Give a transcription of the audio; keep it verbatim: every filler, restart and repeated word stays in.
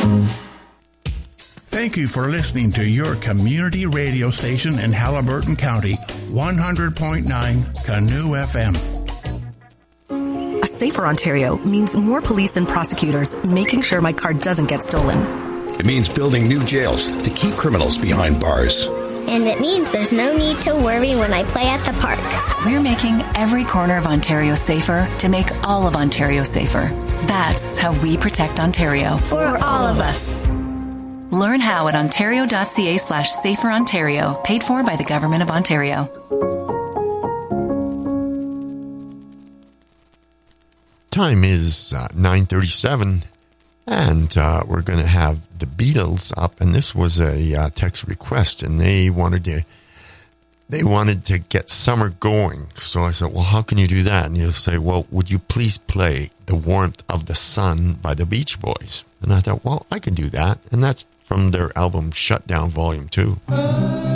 Thank you for listening to your community radio station in Haliburton County, one hundred point nine Canoe F M. A safer Ontario means more police and prosecutors making sure my car doesn't get stolen. It means building new jails to keep criminals behind bars. And it means there's no need to worry when I play at the park. We're making every corner of Ontario safer to make all of Ontario safer. That's how we protect Ontario. For all of us. Learn how at ontario.ca slash safer Ontario, paid for by the Government of Ontario. Time is uh, nine thirty-seven, and uh, we're going to have the Beatles up, and this was a uh, text request, and they wanted to they wanted to get summer going. So I said, well, how can you do that? And he'll say, well, would you please play The Warmth of the Sun by the Beach Boys? And I thought, well, I can do that, and that's from their album Shut Down Volume two.